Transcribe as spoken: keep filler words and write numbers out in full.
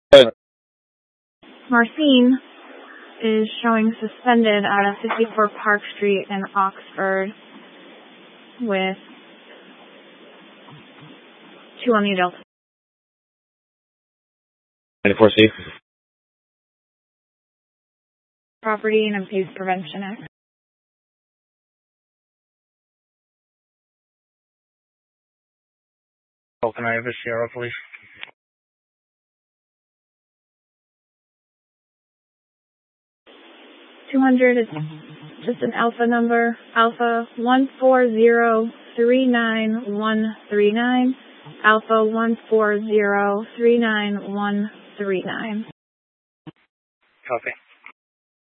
Marcine is showing suspended out of fifty-four Park Street in Oxford with two on the adult. ninety-four C. Property and Abuse Prevention Act. Oh, can I have a Sierra, please? two hundred is just an alpha number, alpha one four zero three nine one three nine, alpha one four zero three nine one three nine. Copy.